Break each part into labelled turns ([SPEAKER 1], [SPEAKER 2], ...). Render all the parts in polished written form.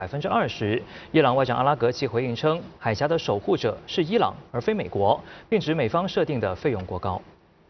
[SPEAKER 1] 20%。伊朗外长阿拉格齐回应称，海峡的守护者是伊朗而非美国，并指美方设定的费用过高。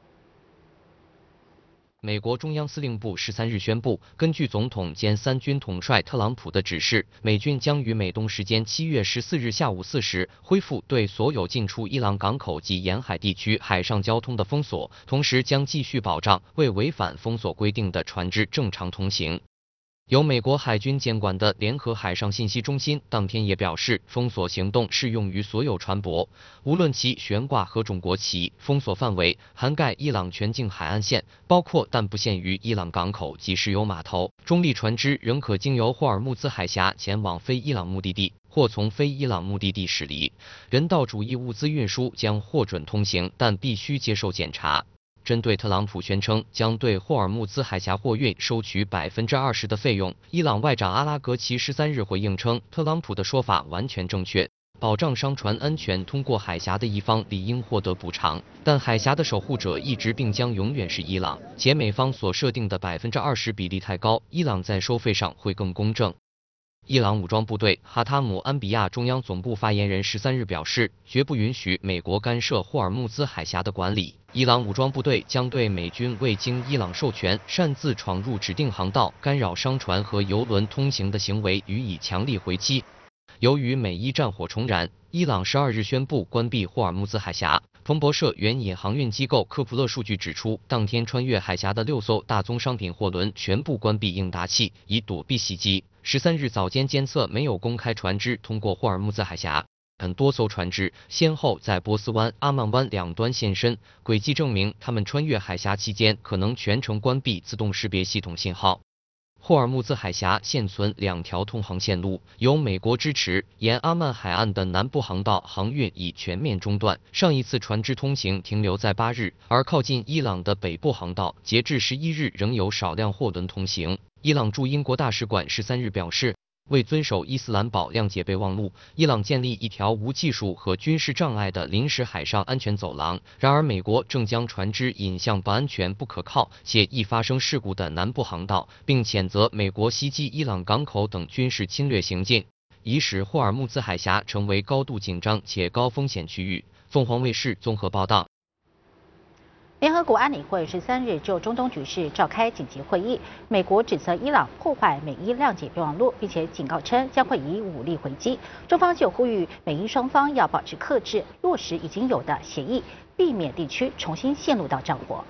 [SPEAKER 2] 美国中央司令部13日宣布，根据总统兼三军统帅特朗普的指示，美军将于美东时间7月14日下午4时恢复对所有进出伊朗港口及沿海地区海上交通的封锁，同时将继续保障为违反封锁规定的船只正常通行。由美国海军监管的联合海上信息中心当天也表示，封锁行动适用于所有船舶，无论其悬挂何种国旗。封锁范围涵盖伊朗全境海岸线，包括但不限于伊朗港口及石油码头。中立船只仍可经由霍尔木兹海峡前往非伊朗目的地，或从非伊朗目的地驶离。人道主义物资运输将获准通行，但必须接受检查。针对特朗普宣称将对霍尔木兹海峡货运收取20%的费用，伊朗外长阿拉格齐13日回应称，特朗普的说法完全正确，保障商船安全通过海峡的一方理应获得补偿，但海峡的守护者一直并将永远是伊朗，且美方所设定的20%比例太高，伊朗在收费上会更公正。伊朗武装部队哈塔姆安比亚中央总部发言人13日表示，绝不允许美国干涉霍尔木兹海峡的管理。伊朗武装部队将对美军未经伊朗授权擅自闯入指定航道、干扰商船和油轮通行的行为予以强力回击。由于美伊战火重燃，伊朗12日宣布关闭霍尔木兹海峡。彭博社援引航运机构科普勒数据指出，当天穿越海峡的6艘大宗商品货轮全部关闭应答器，以躲避袭击。13日早间监测没有公开船只通过霍尔木兹海峡，但多艘船只先后在波斯湾、阿曼湾两端现身，轨迹证明他们穿越海峡期间可能全程关闭自动识别系统信号。霍尔木兹海峡现存2条通航线路，由美国支持，沿阿曼海岸的南部航道航运已全面中断，上一次船只通行停留在8日，而靠近伊朗的北部航道截至11日仍有少量货轮通行。伊朗驻英国大使馆13日表示，为遵守伊斯兰堡谅解备忘录，伊朗建立一条无技术和军事障碍的临时海上安全走廊。然而，美国正将船只引向不安全、不可靠且易发生事故的南部航道，并谴责美国袭击伊朗港口等军事侵略行径，已使霍尔木兹海峡成为高度紧张且高风险区域。凤凰卫视综合报道。
[SPEAKER 3] 联合国安理会13日就中东局势召开紧急会议，美国指责伊朗破坏美伊谅解备忘录，并且警告称将会以武力回击。中方就呼吁美伊双方要保持克制，落实已经有的协议，避免地区重新陷入到战火。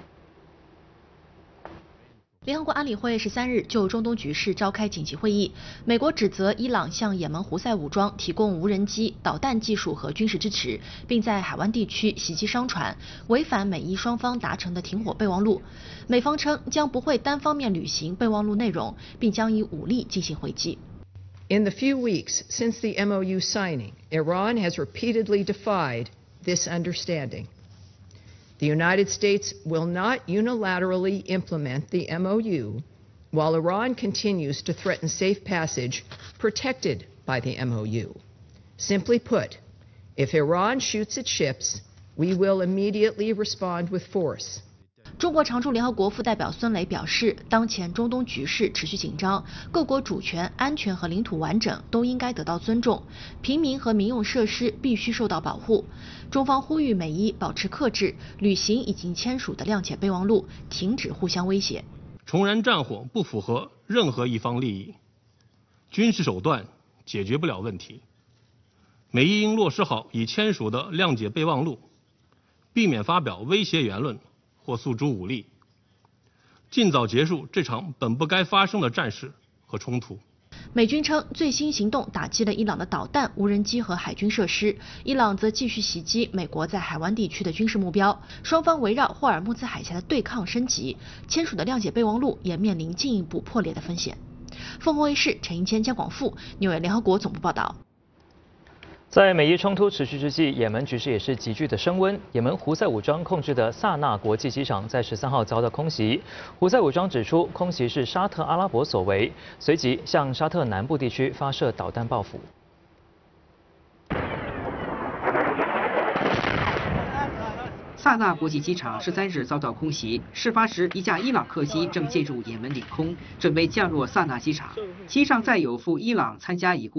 [SPEAKER 4] 联合国安理会13日就中东局势召开紧急会议，美国指责伊朗向也门胡塞武装提供无人机、导弹技术和军事支持，并在海湾地区袭击商船，违反美伊双方达成的停火备忘录。美方称将不会单方面履行备忘录内容，并将以武力进行回击。
[SPEAKER 5] In the few weeks since the MOU signing, Iran has repeatedly defied this understanding. The United States will not unilaterally implement the MOU, while Iran continues to threaten safe passage protected by the MOU. Simply put, if Iran shoots its ships, we will immediately respond with force.
[SPEAKER 4] 中国常驻联合国副代表孙磊表示，当前中东局势持续紧张，各国主权、安全和领土完整都应该得到尊重，平民和民用设施必须受到保护。中方呼吁美伊保持克制，履行已经签署的谅解备忘录，停止互相威胁。
[SPEAKER 6] 重燃战火不符合任何一方利益，军事手段解决不了问题。美伊应落实好已签署的谅解备忘录，避免发表威胁言论或诉诸武力，尽早结束这场本不该发生的战事和冲突。
[SPEAKER 4] 美军称，最新行动打击了伊朗的导弹、无人机和海军设施，伊朗则继续袭击美国在海湾地区的军事目标。双方围绕霍尔木兹海峡的对抗升级，签署的谅解备忘录也面临进一步破裂的风险。凤凰卫视陈英谦、江广富，纽约联合国总部报道。
[SPEAKER 1] 在美伊冲突持续之际，也门局势也是急剧的升温。也门胡塞武装控制的萨那国际机场在13号遭到空袭。胡塞武装指出，空袭是沙特阿拉伯所为，随即向沙特南部地区发射导弹报复。
[SPEAKER 7] 萨那国际机场13日遭到空袭，事发时一架伊朗客机正进入也门领空，准备降落萨那机场。机上载有赴伊朗参加已故